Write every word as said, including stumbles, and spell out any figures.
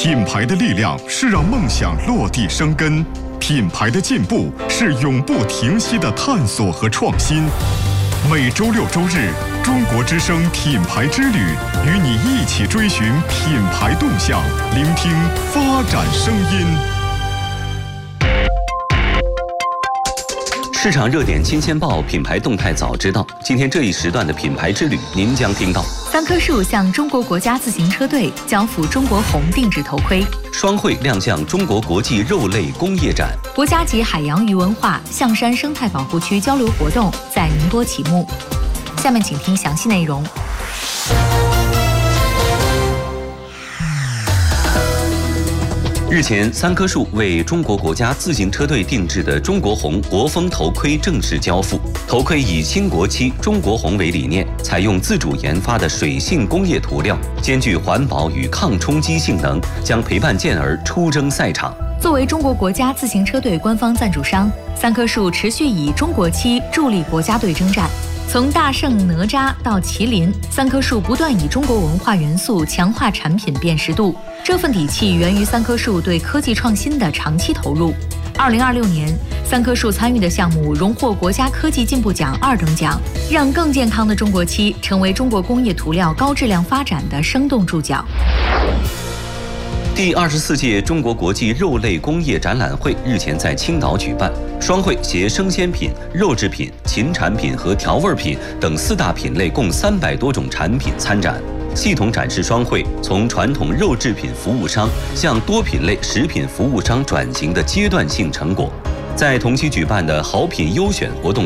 品牌的力量是让梦想落地生根，品牌的进步是永不停息的探索和创新。每周六周日，中国之声品牌之旅，与你一起追寻品牌动向，聆听发展声音。 市场热点新鲜报，品牌动态早知道。今天这一时段的品牌之旅，您将听到： 三棵树向中国国家自行车队交付中国红定制头盔； 双汇亮相中国国际肉类工业展； 国家级海洋鱼文化象山生态保护区交流活动在宁波启幕。下面请听详细内容。日前，三棵树为中国国家自行车队定制的中国红国风头盔正式交付。头盔以新国漆中国红为理念，采用自主研发的水性工业涂料，兼具环保与抗冲击性能，将陪伴健儿出征赛场。作为中国国家自行车队官方赞助商，三棵树持续以中国漆助力国家队征战。从大圣哪吒到麒麟，三棵树不断以中国文化元素强化产品辨识度。这份底气源于三棵树对科技创新的长期投入。二零二六年，三棵树参与的项目荣获国家科技进步奖二等奖，让更健康的中国漆成为中国工业涂料高质量发展的生动注脚。第二十四届中国国际肉类工业展览会日前在青岛举办，双汇携生鲜品、肉制品、禽产品和调味品等四大品类共三百多种产品参展，系统展示双汇从传统肉制品服务商向多品类食品服务商转型的阶段性成果。在同期举办的好品优选活动